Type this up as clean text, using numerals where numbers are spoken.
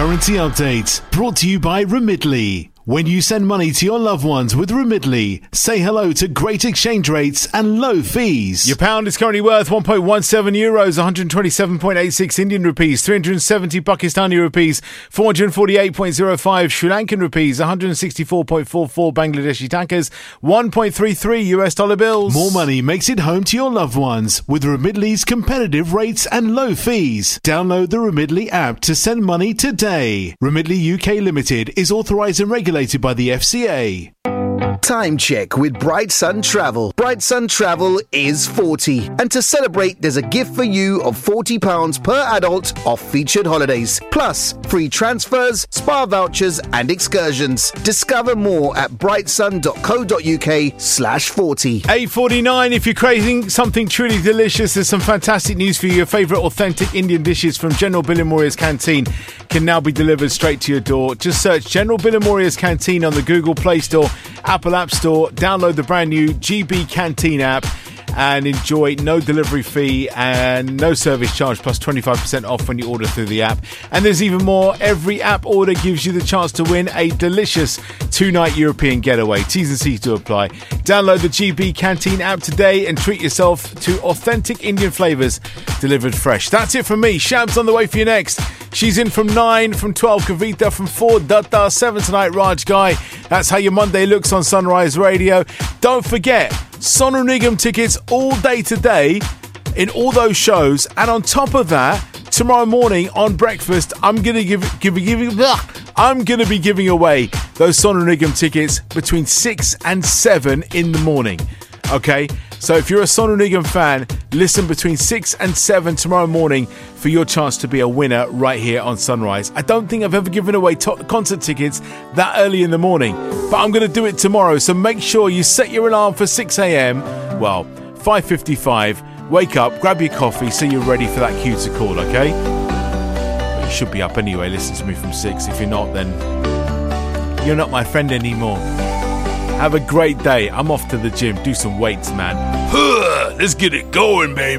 Currency update brought to you by Remitly. When you send money to your loved ones with Remitly, say hello to great exchange rates and low fees. Your pound is currently worth 1.17 euros, 127.86 Indian rupees, 370 Pakistani rupees, 448.05 Sri Lankan rupees, 164.44 Bangladeshi takas, 1.33 US dollar bills. More money makes it home to your loved ones with Remitly's competitive rates and low fees. Download the Remitly app to send money today. Remitly UK Limited is authorised and regulated by the FCA. Time check with Bright Sun Travel. Bright Sun Travel is 40. And to celebrate, there's a gift for you of £40 per adult off featured holidays. Plus, free transfers, spa vouchers and excursions. Discover more at brightsun.co.uk/40. 8:49. If you're craving something truly delicious, there's some fantastic news for you. Your favourite authentic Indian dishes from General Bill & Moria's Canteen can now be delivered straight to your door. Just search General Bill & Moria's Canteen on the Google Play Store, Apple App Store, download the brand new GB Canteen app and enjoy no delivery fee and no service charge plus 25% off when you order through the app. And there's even more. Every app order gives you the chance to win a delicious 2-night European getaway. T's and C's to apply. Download the GB Canteen app today and treat yourself to authentic Indian flavours delivered fresh. That's it from me. Shab's on the way for you next. She's in from 9, from 12, Kavita, from 4, Datta, 7 tonight, Raj Guy. That's how your Monday looks on Sunrise Radio. Don't forget, Sonu Nigam tickets all day today in all those shows. And on top of that, tomorrow morning on breakfast, I'm going to be giving away those Sonu Nigam tickets between 6 and 7 in the morning. Okay? So if you're a Sonu Nigam fan, listen between 6 and 7 tomorrow morning for your chance to be a winner right here on Sunrise. I don't think I've ever given away concert tickets that early in the morning, but I'm going to do it tomorrow. So make sure you set your alarm for 6 a.m. Well, 5:55. Wake up, grab your coffee so you're ready for that cue to call, okay? But you should be up anyway. Listen to me from 6. If you're not, then you're not my friend anymore. Have a great day. I'm off to the gym. Do some weights, man. Let's get it going, baby.